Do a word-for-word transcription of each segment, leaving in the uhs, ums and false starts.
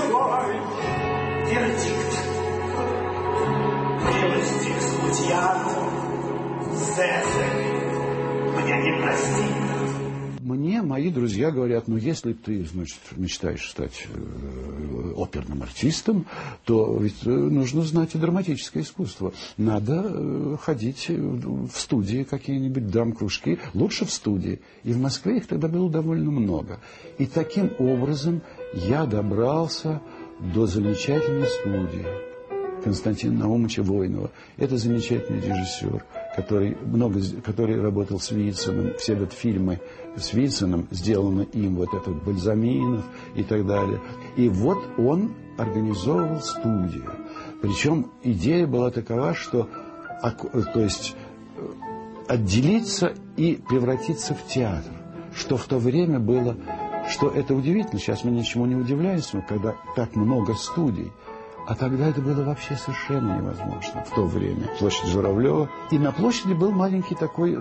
свой вердикт. Милости к судьям, Цезарь мне не простит. Мне мои друзья говорят, ну, если ты, значит, мечтаешь стать э, оперным артистом, то ведь нужно знать и драматическое искусство. Надо э, ходить в студии какие-нибудь, драм-кружки, лучше в студии. И в Москве их тогда было довольно много. И таким образом я добрался до замечательной студии Константина Наумовича Войнова. Это замечательный режиссер, который, много, который работал с Вициным. Все вот фильмы с Вициным сделаны им, вот этот Бальзаминов и так далее. И вот он организовывал студию. Причем идея была такова, что то есть, отделиться и превратиться в театр. Что в то время было, что это удивительно. Сейчас мы ничему не удивляемся, когда так много студий. А тогда это было вообще совершенно невозможно в то время. Площадь Журавлева. И на площади был маленький такой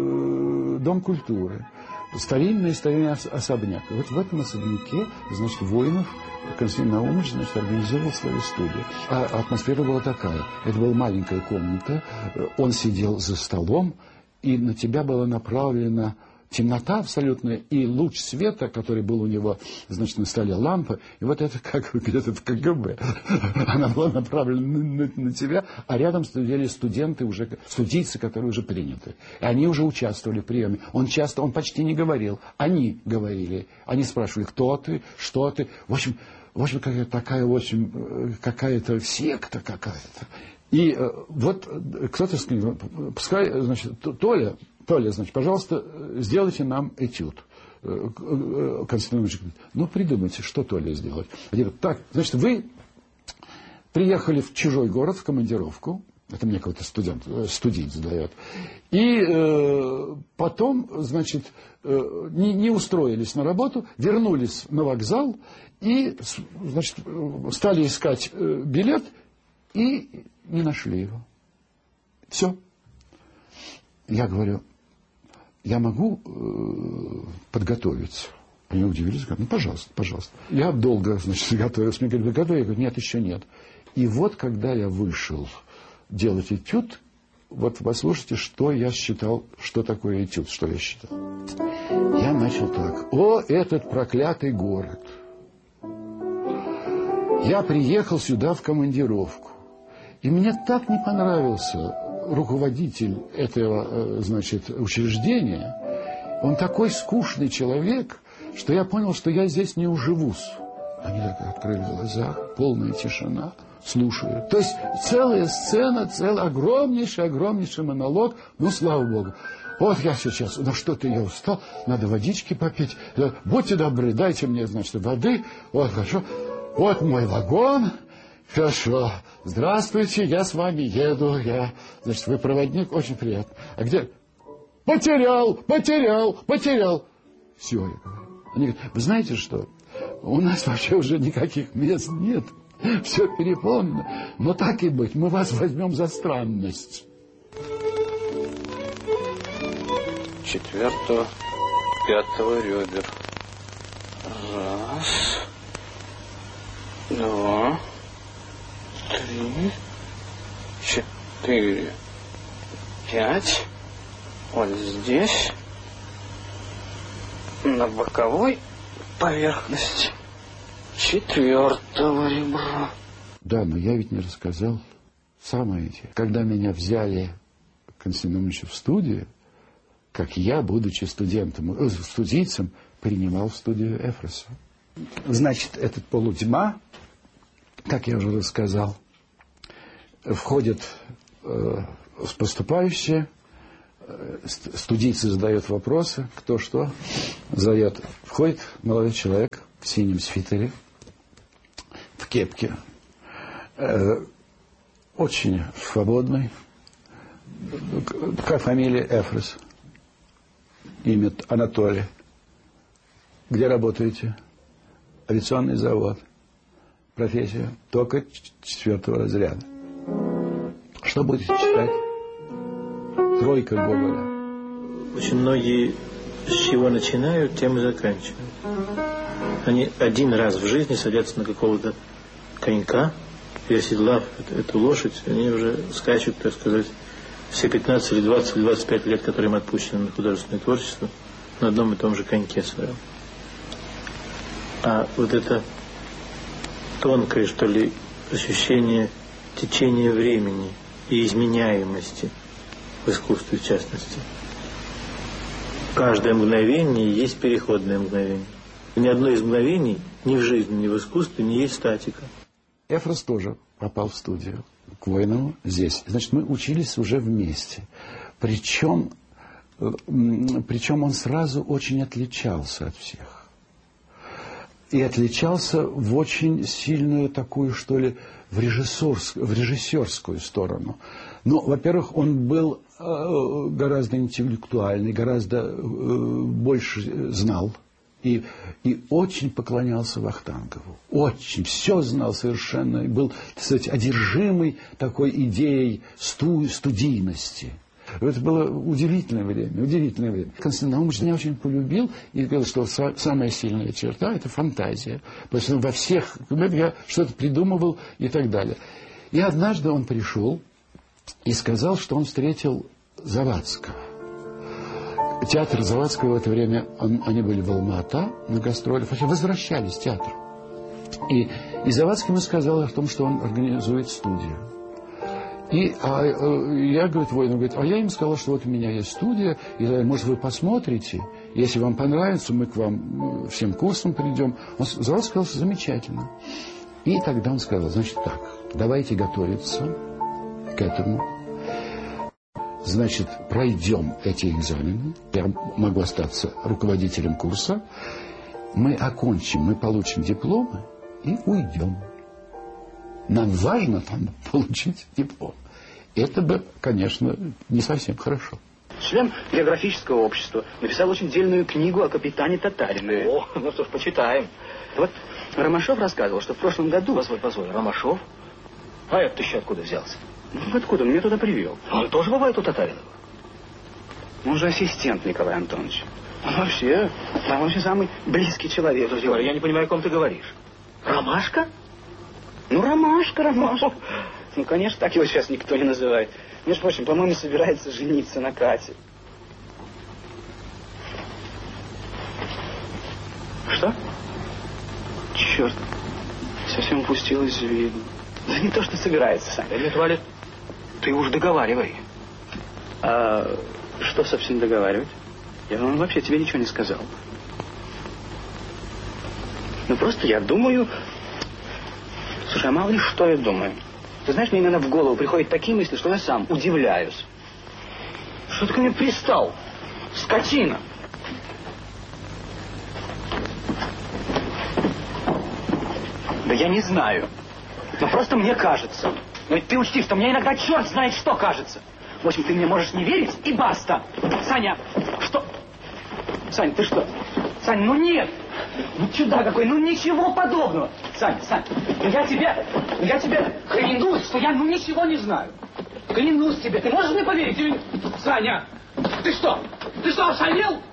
э, дом культуры. Старинный, старинный особняк. И вот в этом особняке, значит, Войнов, Константин Наумович, значит, организовал свою студию. А атмосфера была такая. Это была маленькая комната. Он сидел за столом, и на тебя была направлена темнота абсолютная, и луч света, который был у него, значит, на столе, лампа, и вот это как где-то в ка гэ бэ. Она была направлена на, на, на тебя, а рядом сидели студенты, уже, студийцы, которые уже приняты. И они уже участвовали в приеме. Он часто, он почти не говорил. Они говорили. Они спрашивали, кто ты, что ты. В общем, в общем какая-то такая, в общем, какая-то секта какая-то. И э, вот кто-то сказал, пускай, значит, Толя, Толя, значит, пожалуйста, сделайте нам этюд. Константин Иванович говорит, ну, придумайте, что Толя сделать. Они говорят, так, значит, вы приехали в чужой город, в командировку, это мне какой-то студент, студент задает, и э, потом, значит, э, не, не устроились на работу, вернулись на вокзал и, значит, стали искать э, билет и не нашли его. Все. Я говорю, я могу э, подготовиться? Они удивились, говорят, ну, пожалуйста, пожалуйста. Я долго, значит, готовился. Мне говорят, вы готовы? Я говорю, нет, еще нет. И вот, когда я вышел делать этюд, вот послушайте, что я считал, что такое этюд, что я считал. Я начал так. О, этот проклятый город. Я приехал сюда в командировку. И мне так не понравился руководитель этого, значит, учреждения. Он такой скучный человек, что я понял, что я здесь не уживусь. Они так открыли глаза, полная тишина, слушают. То есть целая сцена, целый огромнейший, огромнейший монолог. Ну, слава Богу. Вот я сейчас, ну что-то я устал, надо водички попить. Будьте добры, дайте мне, значит, воды. Вот, хорошо. Вот мой вагон. Хорошо. Здравствуйте, я с вами еду. Я, значит, вы проводник, очень приятно. А где? Потерял, потерял, потерял. Все, я говорю. Они говорят, вы знаете что? У нас вообще уже никаких мест нет. Все переполнено. Но так и быть, мы вас возьмем за странность. Четвертого, пятого ребер. Раз, два, три, четыре, пять. Вот здесь, на боковой поверхности четвертого ребра. Да, но я ведь не рассказал самое интересное. Когда меня взяли Константин Иванович в студию, как я, будучи студентом, э, студийцем, принимал в студию Эфроса. Значит, этот полутьма, как я уже рассказал, входят э, поступающие, э, студийцы задают вопросы, кто что задает. Входит молодой человек в синем свитере, в кепке, э, очень свободный. Как фамилия? Эфрос. Имя Анатолий. Где работаете? Авиационный завод. Профессия только четвертого разряда. Что будете читать? Тройка Гоголя. Очень многие с чего начинают, тем и заканчивают. Они один раз в жизни садятся на какого-то конька, и оседлав эту лошадь, они уже скачут, так сказать, все пятнадцать или двадцать или двадцать пять лет, которые им отпущены на художественное творчество, на одном и том же коньке своем. А вот это тонкое, что ли, ощущение течения времени и изменяемости в искусстве, в частности. Каждое мгновение есть переходное мгновение. И ни одно из мгновений ни в жизни, ни в искусстве не есть статика. Эфрос тоже попал в студию к Войнову здесь. Значит, мы учились уже вместе. Причем, причем он сразу очень отличался от всех. И отличался в очень сильную такую, что ли, в режиссерскую, в режиссерскую сторону. Но, во-первых, он был э, гораздо интеллектуальный, гораздо э, больше знал. И, и очень поклонялся Вахтангову. Очень. Все знал совершенно. И был, так сказать, одержимый такой идеей сту, студийности. Это было удивительное время, удивительное время. Константин Наумович меня очень полюбил и говорил, что самая сильная черта – это фантазия. Потому что во всех я что-то придумывал и так далее. И однажды он пришел и сказал, что он встретил Завадского. Театр Завадского в это время, он, они были в Алма-Ата на гастролях, вообще возвращались в театр. И, и Завадский ему сказал о том, что он организует студию. И а, я, говорит, Войнов, говорит, а я им сказал, что вот у меня есть студия, и, может, вы посмотрите, если вам понравится, мы к вам всем курсом придем. Он, Завадский сказал, что замечательно. И тогда он сказал, значит так, давайте готовиться к этому. Значит, пройдем эти экзамены. Я могу остаться руководителем курса. Мы окончим, мы получим дипломы и уйдем. Нам важно там получить диплом. Это бы, конечно, не совсем хорошо. Член географического общества написал очень дельную книгу о капитане Татарине. О, ну что ж, почитаем. Вот Ромашов рассказывал, что в прошлом году... Позволь, позволь, Ромашов? А это еще откуда взялся? Ну, откуда? Он меня туда привел. Он тоже бывает у Татаринова? Он же ассистент Николая Антоновича. Он вообще, он вообще самый близкий человек. Подожди, Валя, я не понимаю, о ком ты говоришь. Ромашка? Ну, Ромашка, Ромашка. Ну, конечно, так его сейчас никто не называет. Между прочим, по-моему, собирается жениться на Кате. Что? Черт, совсем упустил из виду. Да не то, что собирается, Саня. Да нет, Валя, ты уж договаривай. А что, собственно, договаривать? Я он вообще тебе ничего не сказал. Ну, просто я думаю... Слушай, а мало ли что я думаю. Ты знаешь, мне иногда в голову приходят такие мысли, что я сам удивляюсь. Что ты ко мне пристал? Скотина! Да я не знаю. Но просто мне кажется. Но ведь ты учти, что мне иногда черт знает, что кажется. В общем, ты мне можешь не верить, и баста. Саня, что? Сань, ты что? Сань, ну нет. Ну чудак какой, ну ничего подобного. Сань, Сань, ну я тебе, ну я тебе клянусь, что я ну ничего не знаю. Клянусь тебе, ты можешь мне поверить или... Саня, ты что? Ты что, ошалел?